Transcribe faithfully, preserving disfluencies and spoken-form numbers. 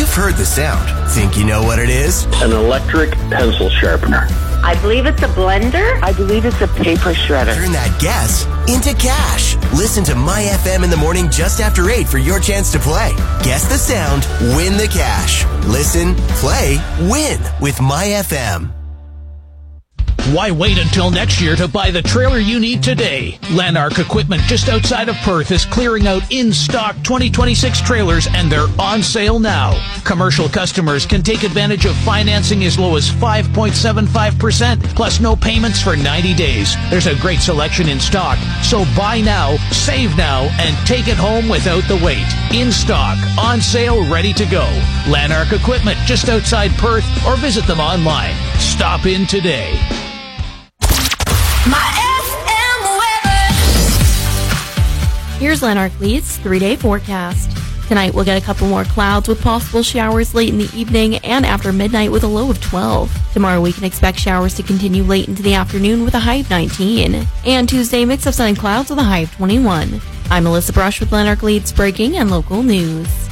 You've heard the sound. Think you know what it is? An electric pencil sharpener. I believe it's a blender. I believe it's a paper shredder. Turn that guess into cash. Listen to My F M in the morning just after eight for your chance to play. Guess the sound, win the cash. Listen, play, win with My F M. Why wait until next year to buy the trailer you need today? Lanark Equipment just outside of Perth is clearing out in-stock twenty twenty-six trailers, and they're on sale now. Commercial customers can take advantage of financing as low as five point seven five percent, plus no payments for ninety days. There's a great selection in stock, so buy now, save now, and take it home without the wait. In stock, on sale, ready to go. Lanark Equipment just outside Perth, or visit them online. Stop in today. My F M weather. Here's Lanark Leeds three-day forecast. Tonight we'll get a couple more clouds with possible showers late in the evening and after midnight with a low of twelve. Tomorrow we can expect showers to continue late into the afternoon with a high of nineteen. And Tuesday, mix of sun and clouds with a high of twenty-one. I'm Melissa Brush with Lanark Leeds breaking and local news.